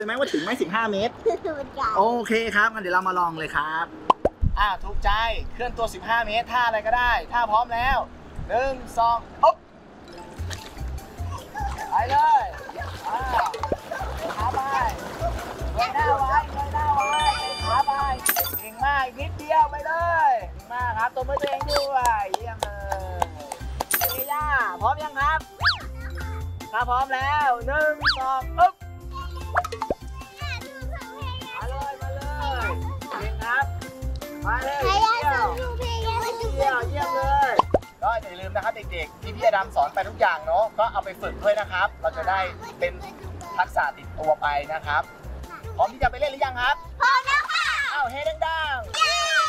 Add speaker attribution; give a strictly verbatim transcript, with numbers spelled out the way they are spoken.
Speaker 1: ใช่ไหมว่าถึงไหมสิบห้าเมตรโอเคครับงั้นเดี๋ยวเรามาลองเลยครับอ่าถูกใจเคลื่อนตัวสิบห้าเมตรท่าอะไรก็ได้ถ้าพร้อมแล้วหนึ่งสองอ๊บไปเลยอ่าขาไปเงยหน้าไว้เงยหน้าไว้ขาไปเก่งมากนิดเดียวไปเลยเก่งมากครับตัวมือตัวเองด้วยเยี่ยมเลยเอย่าพร้อมยังครับถ้าพร้อมแล้วหนึ่งสองอ๊บมาเลยมาเลยเก่งครับมาเลยเยี่ยมเยี่ยมเยี่ยมเลยก็อย่าลืมนะครับเด็กๆที่พี่อดัมสอนไปทุกอย่างเนาะก็เอาไปฝึกด้วยนะครับเราจะได้เป็นทักษะติดตัวไปนะครับพร้อมที่จะไปเล่นหรือยังครับพร้อมแล้วค่ะอ้าวเฮ้ดังๆ